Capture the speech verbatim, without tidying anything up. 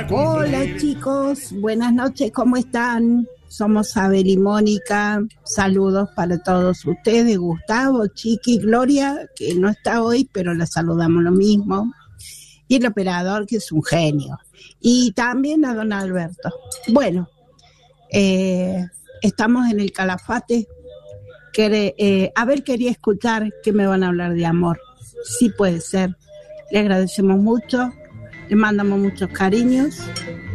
Hola chicos, buenas noches, ¿cómo están? Somos Abel y Mónica, saludos para todos ustedes, Gustavo, Chiqui, Gloria, que no está hoy, pero la saludamos lo mismo, y el operador, que es un genio, y también a don Alberto. Bueno, eh, estamos en el Calafate. Que, eh, Abel quería escuchar que me van a hablar de amor. Sí puede ser. Le agradecemos mucho, le mandamos muchos cariños